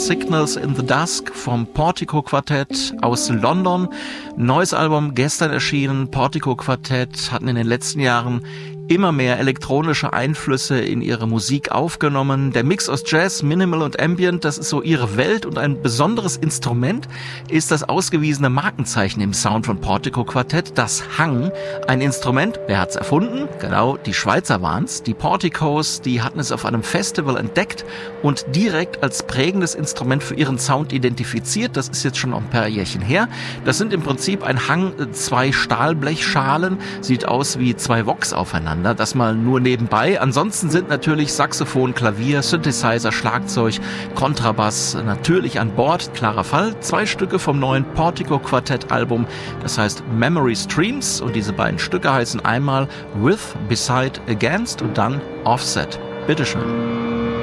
Signals in the Dusk vom Portico Quartett aus London. Neues Album gestern erschienen. Portico Quartett hatten in den letzten Jahren immer mehr elektronische Einflüsse in ihre Musik aufgenommen. Der Mix aus Jazz, Minimal und Ambient, das ist so ihre Welt, und ein besonderes Instrument ist das ausgewiesene Markenzeichen im Sound von Portico Quartett, das Hang. Ein Instrument, wer hat's erfunden? Genau, die Schweizer waren's. Die Porticos, die hatten es auf einem Festival entdeckt und direkt als prägendes Instrument für ihren Sound identifiziert. Das ist jetzt schon noch ein paar Jährchen her. Das sind im Prinzip ein Hang, 2 Stahlblechschalen, sieht aus wie 2 Woks aufeinander. Das mal nur nebenbei. Ansonsten sind natürlich Saxophon, Klavier, Synthesizer, Schlagzeug, Kontrabass natürlich an Bord. Klarer Fall. 2 Stücke vom neuen Portico Quartett Album. Das heißt Memory Streams, und diese beiden Stücke heißen einmal With, Beside, Against und dann Offset. Bitteschön.